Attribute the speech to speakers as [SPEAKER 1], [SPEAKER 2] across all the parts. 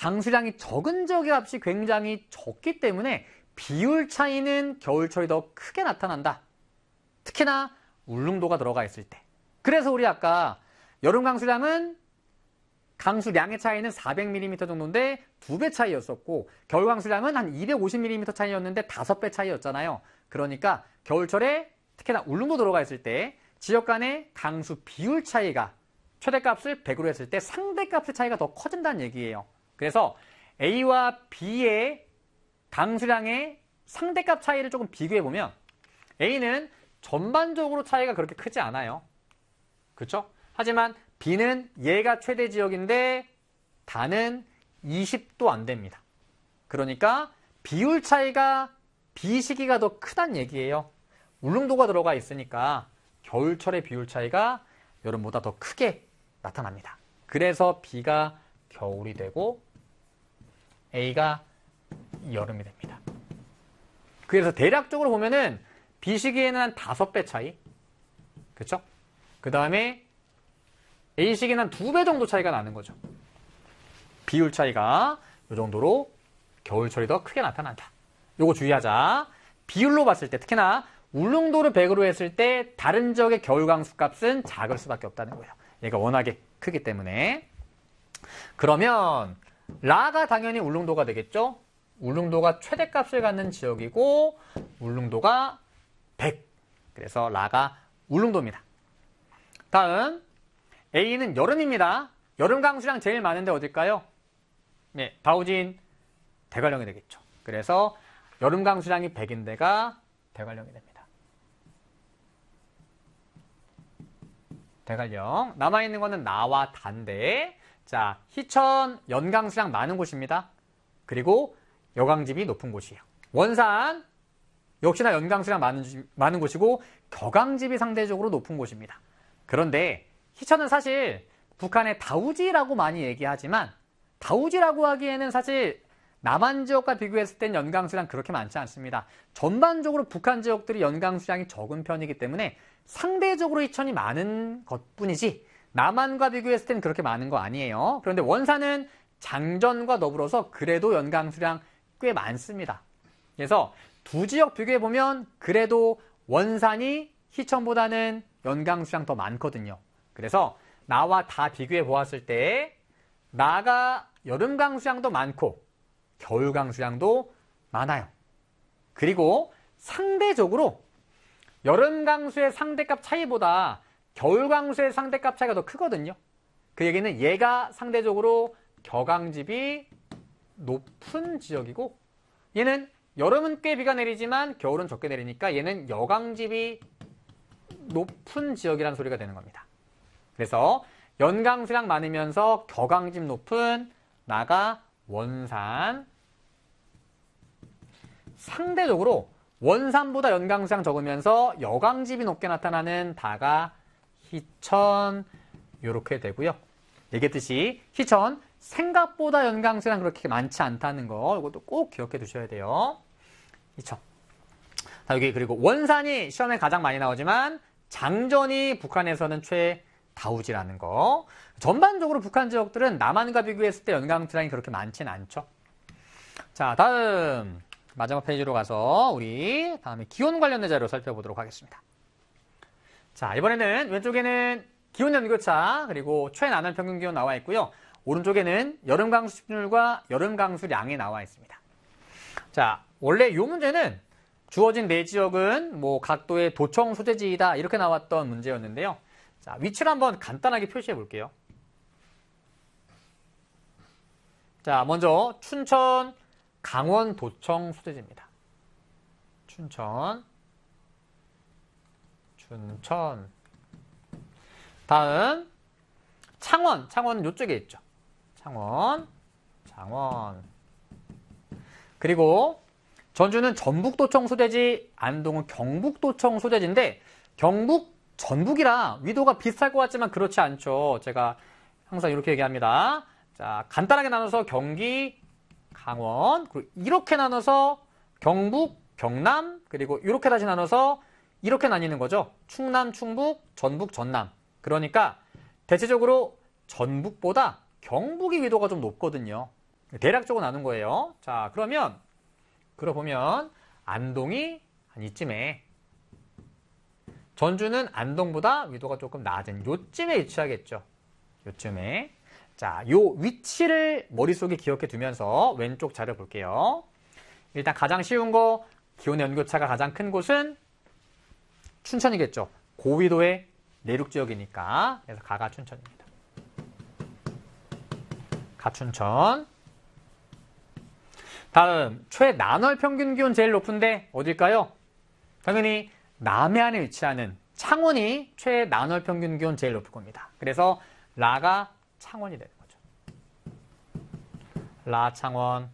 [SPEAKER 1] 강수량이 적은 지역의 값이 굉장히 적기 때문에 비율 차이는 겨울철이 더 크게 나타난다. 특히나 울릉도가 들어가 있을 때. 그래서 우리 아까 여름 강수량은 강수량의 차이는 400mm 정도인데 2배 차이였었고 겨울 강수량은 한 250mm 차이였는데 5배 차이였잖아요. 그러니까 겨울철에 특히나 울릉도 들어가 있을 때 지역 간의 강수 비율 차이가 최대값을 100으로 했을 때 상대값의 차이가 더 커진다는 얘기예요. 그래서 A와 B의 강수량의 상대값 차이를 조금 비교해보면 A는 전반적으로 차이가 그렇게 크지 않아요. 그렇죠? 하지만 B는 얘가 최대 지역인데 다는 20도 안 됩니다. 그러니까 비율 차이가 B 시기가 더 크다는 얘기예요. 울릉도가 들어가 있으니까 겨울철의 비율 차이가 여름보다 더 크게 나타납니다. 그래서 B가 겨울이 되고 A가 여름이 됩니다. 그래서 대략적으로 보면은 B 시기에는 한 5배 차이. 그렇죠? 그 다음에 A 시기는 한 2배 정도 차이가 나는 거죠. 비율 차이가 이 정도로 겨울철이 더 크게 나타난다. 요거 주의하자. 비율로 봤을 때 특히나 울릉도를 100으로 했을 때 다른 지역의 겨울 강수 값은 작을 수밖에 없다는 거예요. 얘가 워낙에 크기 때문에. 그러면 라가 당연히 울릉도가 되겠죠. 울릉도가 최대값을 갖는 지역이고 울릉도가 100. 그래서 라가 울릉도입니다. 다음 A는 여름입니다. 여름 강수량 제일 많은데 어딜까요? 네, 다우진 대관령이 되겠죠. 그래서 여름 강수량이 100인 데가 대관령이 됩니다. 대관령. 남아있는 거는 나와 단데, 자, 희천 연강수량 많은 곳입니다. 그리고 여강집이 높은 곳이에요. 원산 역시나 연강수량 많은 곳이고 격강집이 상대적으로 높은 곳입니다. 그런데 희천은 사실 북한의 다우지라고 많이 얘기하지만 다우지라고 하기에는 사실 남한 지역과 비교했을 땐 연강수량 그렇게 많지 않습니다. 전반적으로 북한 지역들이 연강수량이 적은 편이기 때문에 상대적으로 희천이 많은 것뿐이지 남한과 비교했을 땐 그렇게 많은 거 아니에요. 그런데 원산은 장전과 더불어서 그래도 연강수량 꽤 많습니다. 그래서 두 지역 비교해보면 그래도 원산이 희천보다는 연강수량 더 많거든요. 그래서 나와 다 비교해 보았을 때 나가 여름 강수량도 많고 겨울 강수량도 많아요. 그리고 상대적으로 여름 강수의 상대값 차이보다 겨울 강수의 상대값 차이가 더 크거든요. 그 얘기는 얘가 상대적으로 격강집이 높은 지역이고 얘는 여름은 꽤 비가 내리지만 겨울은 적게 내리니까 얘는 여강집이 높은 지역이라는 소리가 되는 겁니다. 그래서 연강수량 많으면서 격강집 높은 나가 원산, 상대적으로 원산보다 연강수량 적으면서 여강집이 높게 나타나는 다가 희천 이렇게 되고요. 얘기했듯이 희천 생각보다 연강수량 그렇게 많지 않다는 거 이것도 꼭 기억해 두셔야 돼요. 희천. 자, 여기 그리고 원산이 시험에 가장 많이 나오지만 장전이 북한에서는 최다우지라는 거. 전반적으로 북한 지역들은 남한과 비교했을 때 연강수량이 그렇게 많지는 않죠. 자, 다음 마지막 페이지로 가서 우리 다음에 기온 관련된 자료 살펴보도록 하겠습니다. 자, 이번에는 왼쪽에는 기온 연교차 그리고 최나날 평균 기온 나와 있고요. 오른쪽에는 여름 강수 집중률과 여름 강수량이 나와 있습니다. 자, 원래 이 문제는 주어진 네 지역은 뭐 각도의 도청 소재지이다 이렇게 나왔던 문제였는데요. 자, 위치를 한번 간단하게 표시해 볼게요. 자, 먼저 춘천, 강원 도청 소재지입니다. 춘천. 다음 창원, 창원은 이쪽에 있죠. 창원. 그리고 전주는 전북도청 소재지, 안동은 경북도청 소재지인데 경북, 전북이랑 위도가 비슷할 것 같지만 그렇지 않죠. 제가 항상 이렇게 얘기합니다. 자, 간단하게 나눠서 경기, 강원, 그리고 이렇게 나눠서 경북, 경남, 그리고 이렇게 다시 나눠서 이렇게 나뉘는 거죠. 충남, 충북, 전북, 전남. 그러니까 대체적으로 전북보다 경북의 위도가 좀 높거든요. 대략적으로 나눈 거예요. 자, 그러면 안동이 한 이쯤에, 전주는 안동보다 위도가 조금 낮은 요쯤에 위치하겠죠. 요쯤에. 자, 요 위치를 머릿속에 기억해 두면서 왼쪽 자료 볼게요. 일단 가장 쉬운 거, 기온의 연교차가 가장 큰 곳은 춘천이겠죠. 고위도의 내륙 지역이니까. 그래서 가가 춘천입니다. 가춘천. 다음, 최난월 평균 기온 제일 높은데 어딜까요? 당연히 남해안에 위치하는 창원이 최난월 평균 기온 제일 높을 겁니다. 그래서 라가 창원이 되는 거죠. 라 창원.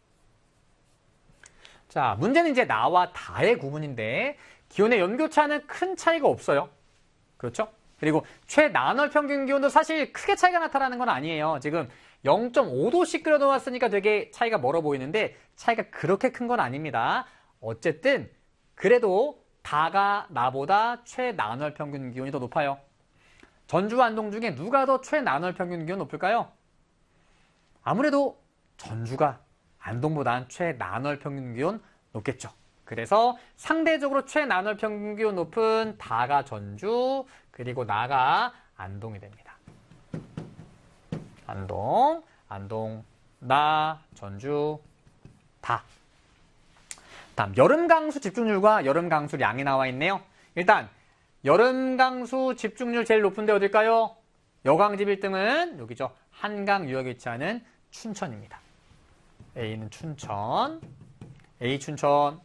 [SPEAKER 1] 자, 문제는 이제 나와 다의 구분인데 기온의 연교차는 큰 차이가 없어요. 그렇죠? 그리고 최난월 평균 기온도 사실 크게 차이가 나타나는 건 아니에요. 지금 0.5도씩 그려놓았으니까 되게 차이가 멀어 보이는데 차이가 그렇게 큰 건 아닙니다. 어쨌든 그래도 다가 나보다 최난월 평균 기온이 더 높아요. 전주와 안동 중에 누가 더 최난월 평균 기온 높을까요? 아무래도 전주가 안동보다는 최난월 평균 기온 높겠죠. 그래서 상대적으로 최난월 평균 기온 높은 다가 전주, 그리고 나가 안동이 됩니다. 안동, 나, 전주, 다. 다음, 여름 강수 집중률과 여름 강수량이 나와 있네요. 일단 여름 강수 집중률 제일 높은데 어딜까요? 여강집 1등은 여기죠. 한강 유역에 위치하는 춘천입니다. A는 춘천, A 춘천.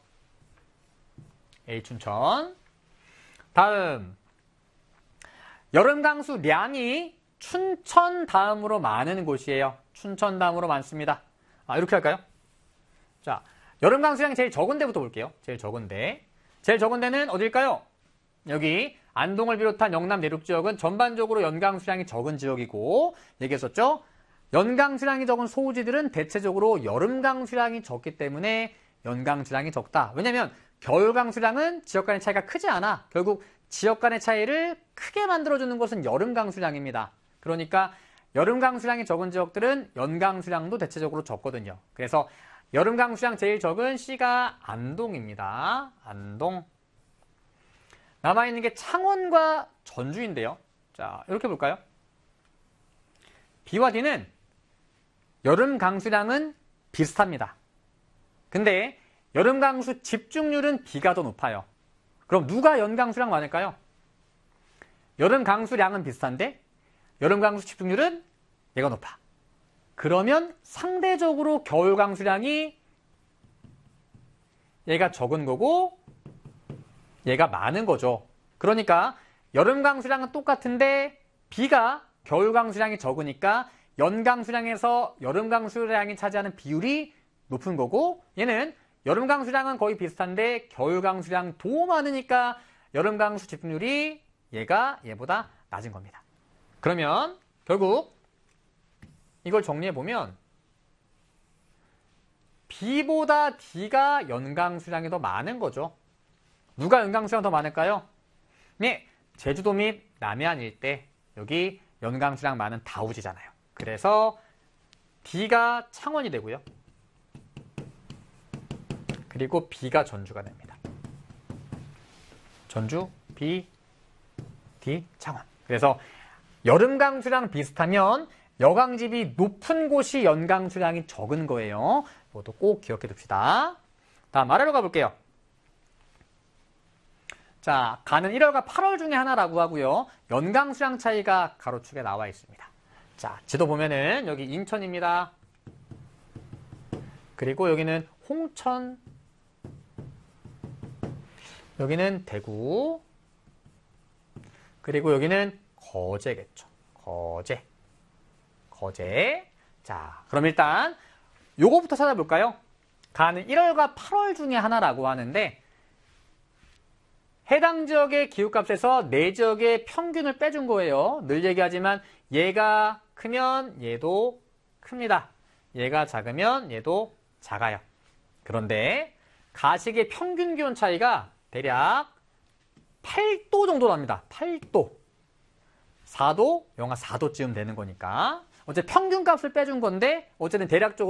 [SPEAKER 1] 다음, 여름 강수량이 춘천 다음으로 많은 곳이에요. 춘천 다음으로 많습니다. 이렇게 할까요? 자, 여름 강수량이 제일 적은 데부터 볼게요. 제일 적은 데는 어딜까요? 여기 안동을 비롯한 영남 내륙 지역은 전반적으로 연강수량이 적은 지역이고, 얘기했었죠? 연강수량이 적은 소우지들은 대체적으로 여름강수량이 적기 때문에 연강수량이 적다. 왜냐면 겨울강수량은 지역 간의 차이가 크지 않아. 결국 지역 간의 차이를 크게 만들어주는 것은 여름강수량입니다. 그러니까 여름강수량이 적은 지역들은 연강수량도 대체적으로 적거든요. 그래서 여름강수량 제일 적은 C가 안동입니다. 안동. 남아있는 게 창원과 전주인데요. 자, 이렇게 볼까요? B와 D는 여름 강수량은 비슷합니다. 근데 여름 강수 집중률은 B가 더 높아요. 그럼 누가 연강수량 많을까요? 여름 강수량은 비슷한데 여름 강수 집중률은 얘가 높아. 그러면 상대적으로 겨울 강수량이 얘가 적은 거고 얘가 많은 거죠. 그러니까 여름 강수량은 똑같은데 B가 겨울 강수량이 적으니까 연 강수량에서 여름 강수량이 차지하는 비율이 높은 거고, 얘는 여름 강수량은 거의 비슷한데 겨울 강수량 더 많으니까 여름 강수 집중률이 얘보다 낮은 겁니다. 그러면 결국 이걸 정리해보면 B보다 D가 연강수량이 더 많은 거죠. 누가 연강수량 더 많을까요? 네, 제주도 및 남해안 일대, 여기 연강수량 많은 다우지잖아요. 그래서 D가 창원이 되고요. 그리고 B가 전주가 됩니다. 전주, B, D, 창원. 그래서 여름강수량 비슷하면 여강집이 높은 곳이 연강수량이 적은 거예요. 이것도 꼭 기억해 둡시다. 다음 아래로 가볼게요. 자, 가는 1월과 8월 중에 하나라고 하고요. 연강수량 차이가 가로축에 나와 있습니다. 자, 지도 보면은 여기 인천입니다. 그리고 여기는 홍천, 여기는 대구, 그리고 여기는 거제겠죠. 거제. 자, 그럼 일단 요거부터 찾아볼까요? 가는 1월과 8월 중에 하나라고 하는데 해당 지역의 기후값에서 네 지역의 평균을 빼준 거예요. 늘 얘기하지만 얘가 크면 얘도 큽니다. 얘가 작으면 얘도 작아요. 그런데 가식의 평균 기온 차이가 대략 8도 정도 납니다. 8도. 4도, 영하 4도쯤 되는 거니까. 어쨌든 평균값을 빼준 건데 어쨌든 대략적으로